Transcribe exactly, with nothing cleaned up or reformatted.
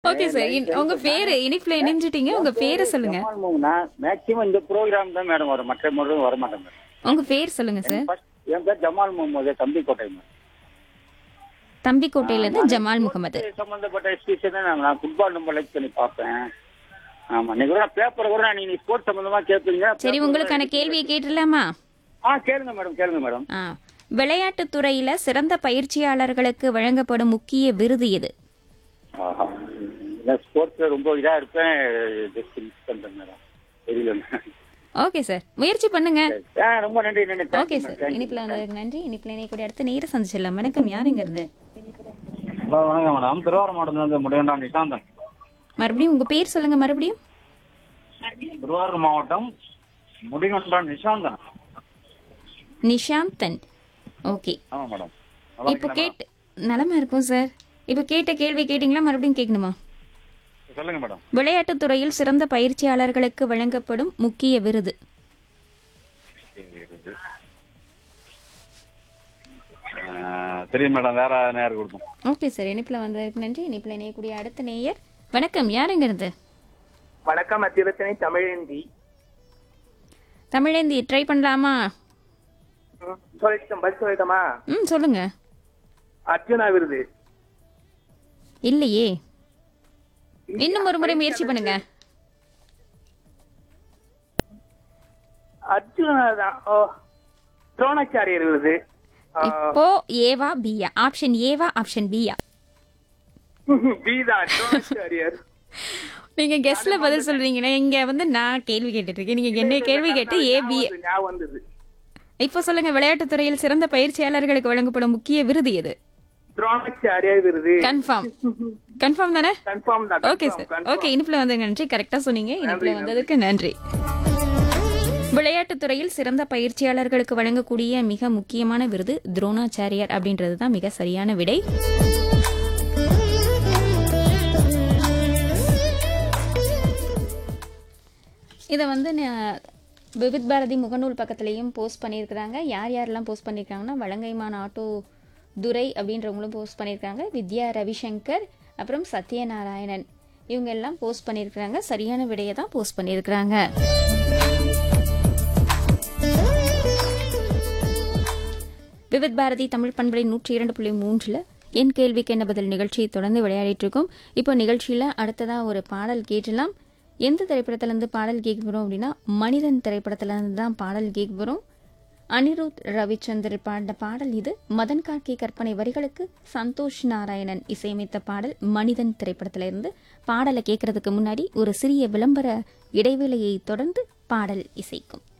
Okay sir. இன்- உங்க பேரு இனிப்புல இணைஞ்சிட்டீங்க. உங்க பேரை சொல்லுங்க. ஜமால் மோகனா மேக்சிமம் இந்த ப்ரோக்ராம் தான் மேடம் வரும், மற்ற முறை வர மாட்டேன் மேடம். உங்க பேர் சொல்லுங்க சார். ஃபர்ஸ்ட் என் பேர் ஜமால் முகமது, தம்பிக்கோட்டை மேடம். தம்பிக்கோட்டையில இருந்து ஜமால் முகமது. சம்பந்தப்பட்ட எக்ஸ்பிஷன் நான் நான் ஃபுட்பால் நம்பர் லைக் பண்ணி பார்ப்பேன். ஆமா, நீங்க கூட பேப்பர் கூட நீங்க ஸ்போர்ட்ஸ் சம்பந்தமா கேட்பீங்க. சரி, உங்களுக்கான கேள்வியை கேட்டுடலாமா? ஆ கேளுங்க மேடம், கேளுங்க மேடம். ஆ, விளையாட்டுத் துறையில சிறந்த பயிற்சியாளர்களுக்கு வழங்கப்படும் முக்கிய விருது எது? ஆஹா, நான் ஸ்போர்ட்ஸ்ல ரொம்ப இதா இருப்பேன், ஜஸ்ட் மிஸ் பண்றேன் மேடம், தெரியல. ஓகே சார், முயற்சி பண்ணுங்க. ஆ, ரொம்ப நன்றி நன்றி. ஓகே சார், இனிப்புல வந்ததுக்கு நன்றி. இனிப்புல இணைக்கூடிய அடுத்து நேர சந்திச்சிடலாம். வணக்கம், யாருங்க இருந்து? ஹலோ, வணக்கம் மேடம். திருவாரூர் மாவட்டத்தில் முடியண்டா நிஷாந்தன். மறுபடியும் உங்க பேர் சொல்லுங்க. மறுபடியும் திருவாரூர் மாவட்டம் முடிகொண்டா நிஷாந்தன். நிஷாந்தன். ஓகே, ஆமா மேடம். இப்போ கேட்டு நலமா இருக்கும் சார். இப்போ கேட்ட கேள்வி கேட்டீங்களா? மறுபடியும் கேட்கணுமா? சொல்லுங்க மேடம். விளையாட்டுத் துறையில் சிறந்த பயிற்சியாளர்களுக்கு வழங்கப்படும் முக்கிய விருது தெரியும் மேடம், வேற நேரம் கொடுக்கும். ஓகே சார், இனிப்புல வந்ததுக்கு நன்றி. இனிப்புல இணையக்கூடிய அடுத்த நேயர். வணக்கம், யாருங்க இருந்து? வணக்கம், அத்திரத்தினை தமிழேந்தி. தமிழேந்தி ட்ரை பண்ணலாமா? ம், சொல்லிட்டோம், பதில் சொல்லிட்டோமா? ம், சொல்லுங்க. அர்ஜுனா விருது. இல்லையே, இன்னும் ஒரு முறை முயற்சி பண்ணுங்க. அர்ஜுனா தான். ஓ, துரோணாச்சாரியர் விருது. ஆ, இப்போ ஏவா பியா? ஆப்ஷன் ஏவா ஆப்ஷன் பியா? பீதா, துரோணாச்சாரியர். நீங்க கெஸ்ட்ல பதில் சொல்றீங்கன்னா இங்க வந்து நான் கேள்வி கேட்டுட்டு இருக்கேன். நீங்க என்ன கேள்வி கேட்டு ஏ பி. ஞாபகம் வந்தது. இப்போ சொல்லுங்க, விளையாட்டுத் துறையில் சிறந்த பயிற்சியாளர்களுக்கு வழங்கப்படும் முக்கிய விருது எது? துரோணாச்சாரியர் விருது. கன்ஃபார்ம் கன்ஃபார்ம் தானே? கன்ஃபார்ம் தான். Okay sir, okay. இனிப்புல வந்ததுக்கு நன்றி. கரெக்டா சொன்னீங்க. இனிப்புல வந்ததுக்கு நன்றி. விளையாட்டுத் துறையில் சிறந்த பயிற்சியாளர்களுக்கு வழங்கக்கூடிய மிக முக்கியமான விருது துரோணாச்சாரியார் அப்படின்றது தான் மிக சரியான விடை. இதை வந்து ந- விவித் பாரதி முகநூல் பக்கத்துலேயும் போஸ்ட் பண்ணியிருக்கிறாங்க. யார் யாரெல்லாம் போஸ்ட் பண்ணியிருக்காங்கன்னா, வலங்கைமான் ஆட்டோ துரை அப்படின்றவங்களும் போஸ்ட் பண்ணியிருக்காங்க. வித்யா ரவிசங்கர், அப்புறம் சத்யநாராயணன், இவங்க எல்லாம் போஸ்ட் பண்ணியிருக்கிறாங்க. சரியான விடையை தான் போஸ்ட் பண்ணியிருக்கிறாங்க. விவித் பாரதி தமிழ் பண்பலை நூற்றி இரண்டு புள்ளி மூன்றில் என் கேள்விக்கு என்ன பதில் நிகழ்ச்சியை தொடர்ந்து விளையாடிட்டு இருக்கோம். இப்போ நிகழ்ச்சியில் அடுத்ததாக ஒரு பாடல் கேட்டலாம். எந்த திரைப்படத்திலேருந்து பாடல் கேட்க போகிறோம் அப்படின்னா, மனிதன் திரைப்படத்திலேருந்து தான் பாடல் கேட்க போகிறோம். அனிருத் ரவிச்சந்தர் பாடின பாடல் இது. மதன் கார்கே கற்பனை வரிகளுக்கு சந்தோஷ் நாராயணன் இசையமைத்த பாடல் மனிதன் திரைப்படத்திலிருந்து. பாடலை கேட்கறதுக்கு முன்னாடி ஒரு சிறிய விளம்பர இடைவேளையை தொடர்ந்து பாடல் இசைக்கும்.